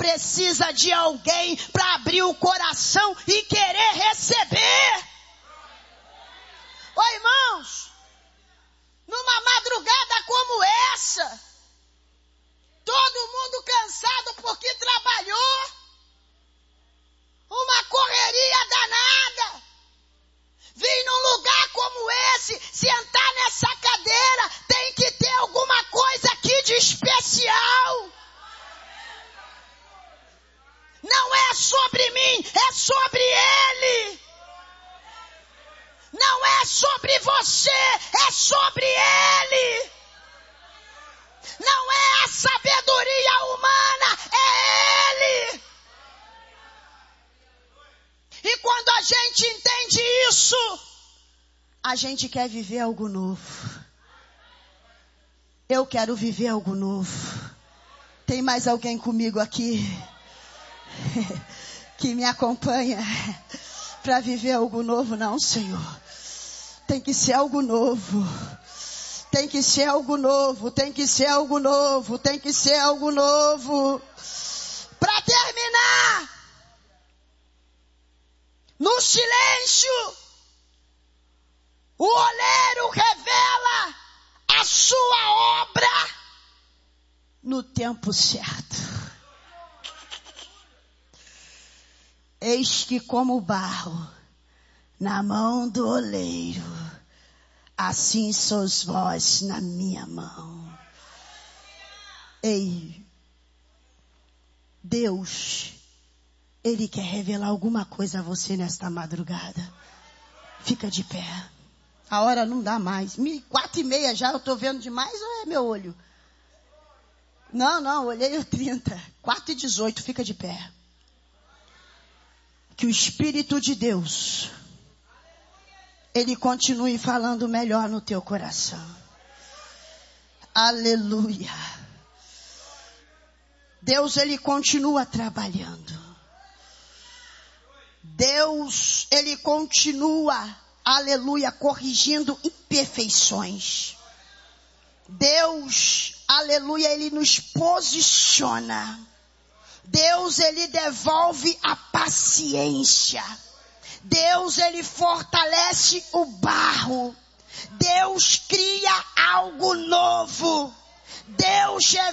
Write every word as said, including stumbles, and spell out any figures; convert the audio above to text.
precisa de alguém para abrir o coração e querer receber. Ô irmãos, numa madrugada como essa, todo mundo cansado porque trabalhou, uma correria danada, vir num lugar como esse, sentar nessa cadeira, tem que ter alguma coisa aqui de especial. Não é sobre mim, é sobre Ele. Não é sobre você, é sobre Ele. Não é a sabedoria humana, é Ele. E quando a gente entende isso, a gente quer viver algo novo. Eu quero viver algo novo. Tem mais alguém comigo aqui que me acompanha para viver algo novo? Não, Senhor. Tem que ser algo novo. Tem que ser algo novo. Tem que ser algo novo. Tem que ser algo novo. Para terminar, no silêncio, o oleiro revela a sua obra no tempo certo. Eis que como o barro na mão do oleiro, assim sois vós na minha mão. Ei, Deus, Ele quer revelar alguma coisa a você nesta madrugada. Fica de pé. A hora não dá mais. Quatro e meia já, eu estou vendo demais ou é meu olho? Não, não, olhei o trinta. Quatro e dezoito, fica de pé. Que o Espírito de Deus, Ele continue falando melhor no teu coração. Aleluia. Deus, Ele continua trabalhando. Deus, Ele continua, aleluia, corrigindo imperfeições. Deus, aleluia, Ele nos posiciona. Deus, Ele devolve a paciência. Deus, Ele fortalece o barro. Deus cria algo novo. Deus